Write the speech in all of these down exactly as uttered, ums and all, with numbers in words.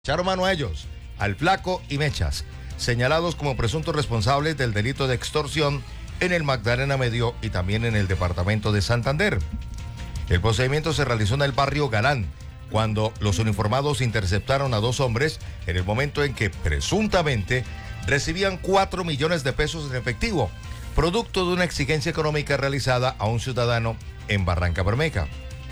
Echaron mano a ellos, al Flaco y Mechas, señalados como presuntos responsables del delito de extorsión en el Magdalena Medio y también en el departamento de Santander. El procedimiento se realizó en el barrio Galán, cuando los uniformados interceptaron a dos hombres en el momento en que presuntamente recibían cuatro millones de pesos en efectivo, producto de una exigencia económica realizada a un ciudadano en Barranca Bermeja.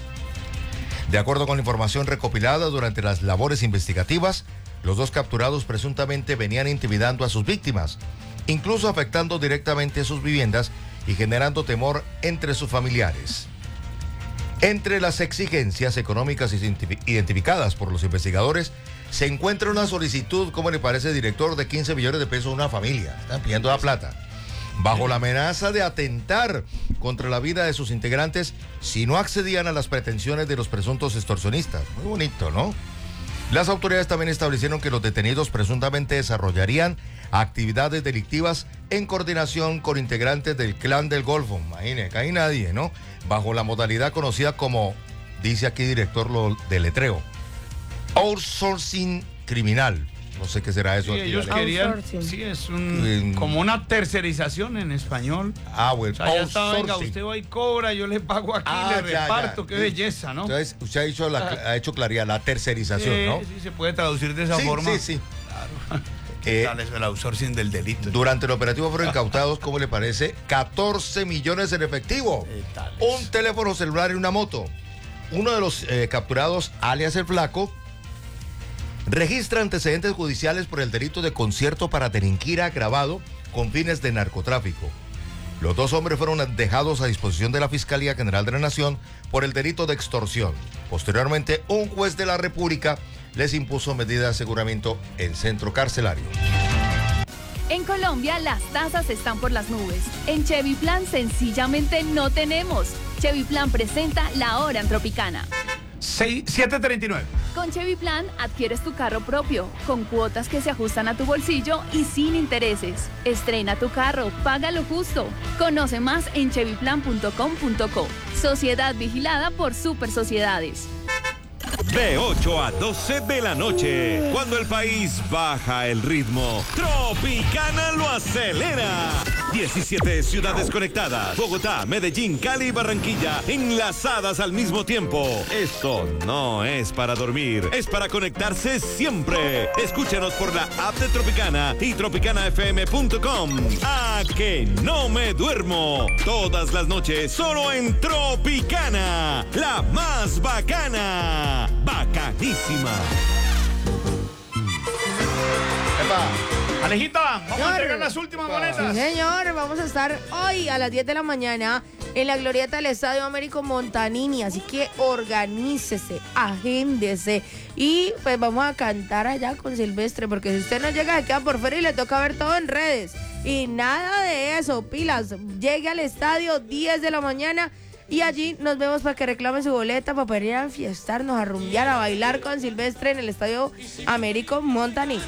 De acuerdo con la información recopilada durante las labores investigativas, los dos capturados presuntamente venían intimidando a sus víctimas, incluso afectando directamente sus viviendas y generando temor entre sus familiares. Entre las exigencias económicas identificadas por los investigadores se encuentra una solicitud, como le parece, director, de quince millones de pesos a una familia. Están pidiendo la plata, bajo la amenaza de atentar contra la vida de sus integrantes si no accedían a las pretensiones de los presuntos extorsionistas. Muy bonito, ¿no? Las autoridades también establecieron que los detenidos presuntamente desarrollarían actividades delictivas en coordinación con integrantes del Clan del Golfo. Imagínense, acá hay nadie, ¿no? Bajo la modalidad conocida como, dice aquí director lo deletreo, outsourcing criminal. No sé qué será eso. Sí, ellos querían, sí, es un, como una tercerización en español. Ah, bueno. O sea, ya está, venga, usted va y cobra, yo le pago aquí, ah, le ya, reparto, ya. Qué belleza, ¿no? Entonces, usted ha hecho, la, ha hecho claridad, la tercerización, sí, ¿no? Sí, se puede traducir de esa sí, forma. Sí, sí, claro. Eh, Tal es el outsourcing del delito. Durante el operativo fueron incautados, ¿cómo le parece? catorce millones en efectivo, un teléfono celular y una moto. Uno de los eh, capturados, alias el Flaco, registra antecedentes judiciales por el delito de concierto para delinquir agravado con fines de narcotráfico. Los dos hombres fueron dejados a disposición de la Fiscalía General de la Nación por el delito de extorsión. Posteriormente, un juez de la República les impuso medida de aseguramiento en centro carcelario. En Colombia las tasas están por las nubes. En Chevy Plan sencillamente no tenemos. Chevy Plan presenta la hora en Tropicana. siete treinta y nueve. Con Chevy Plan adquieres tu carro propio, con cuotas que se ajustan a tu bolsillo y sin intereses. Estrena tu carro, paga lo justo. Conoce más en chevy plan punto com punto co. Sociedad vigilada por Super Sociedades. De ocho a doce de la noche, cuando el país baja el ritmo, Tropicana lo acelera. diecisiete ciudades conectadas, Bogotá, Medellín, Cali y Barranquilla, enlazadas al mismo tiempo. Esto no es para dormir, es para conectarse siempre. Escúchanos por la app de Tropicana y tropicana f m punto com. ¡A que no me duermo! Todas las noches, solo en Tropicana, la más bacana. Bacanísima. Epa. Alejita, vamos señor, a entregar las últimas boletas. Sí, señor, vamos a estar hoy a las diez de la mañana en la glorieta del Estadio Américo Montanini, así que organícese, agéndese y pues vamos a cantar allá con Silvestre, porque si usted no llega se queda por fuera y le toca ver todo en redes. Y nada de eso, pilas, llegue al estadio diez de la mañana y allí nos vemos para que reclamen su boleta para poder ir a enfiestarnos, a rumbear, a bailar con Silvestre en el Estadio Américo Montanini.